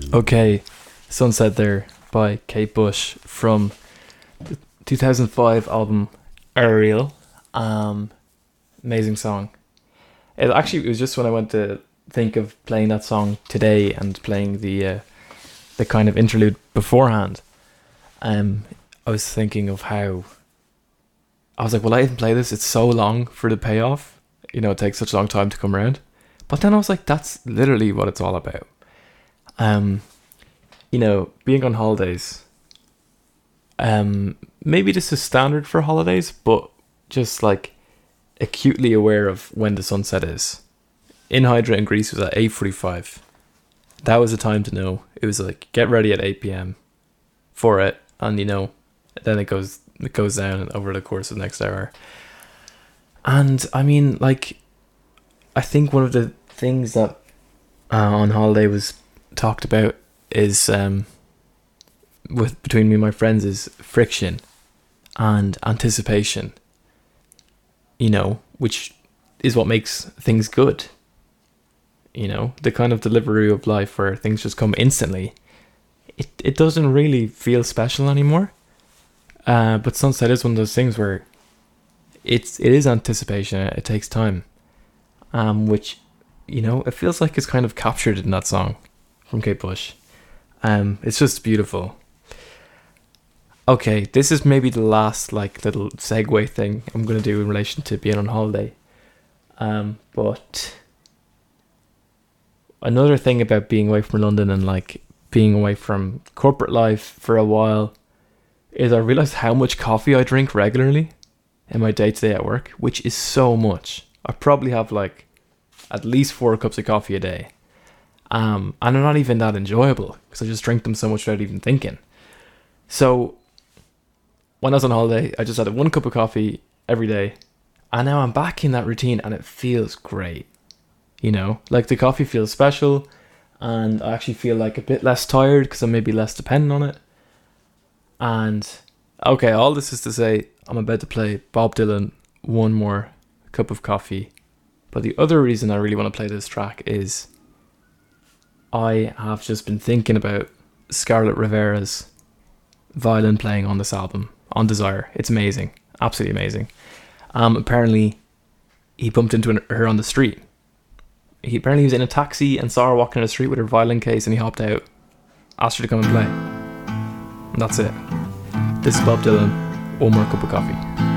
Okay, Sunset there by Kate Bush from the 2005 album Ariel. Um, Amazing song. It was just when I went to think of playing that song today and playing the kind of interlude beforehand. Um, I was thinking of how I was like, will I even play this? It's so long for the payoff. It takes such a long time to come around. But then I was like, that's literally what it's all about. Um, Being on holidays. Maybe this is standard for holidays, but just like acutely aware of when the sunset is. In Hydra in Greece was at 8:45. That was the time to know. It was like get ready at 8 p.m. for it, and then it goes down over the course of the next hour. And I mean, like, I think one of the things that on holiday was talked about is with between me and my friends is friction and anticipation. Which is what makes things good. The kind of delivery of life where things just come instantly. It doesn't really feel special anymore. But Sunset is one of those things where it is anticipation. It takes time, which it feels like it's kind of captured in that song from Kate Bush. It's just beautiful. Okay, this is maybe the last like little segue thing I'm gonna do in relation to being on holiday. But another thing about being away from London and like being away from corporate life for a while is I realized how much coffee I drink regularly in my day-to-day at work, which is so much. I probably have like at least 4 cups of coffee a day. And they're not even that enjoyable because I just drink them so much without even thinking. So when I was on holiday, I just had 1 cup of coffee every day. And now I'm back in that routine and it feels great. Like the coffee feels special and I actually feel like a bit less tired because I'm maybe less dependent on it. And okay, all this is to say I'm about to play Bob Dylan, One More Cup of Coffee. But the other reason I really want to play this track is I have just been thinking about Scarlett Rivera's violin playing on this album, on Desire. It's amazing, absolutely amazing. Apparently he bumped into her on the street. Apparently he was in a taxi and saw her walking on the street with her violin case and he hopped out, asked her to come and play. And that's it. This is Bob Dylan, One More Cup of Coffee.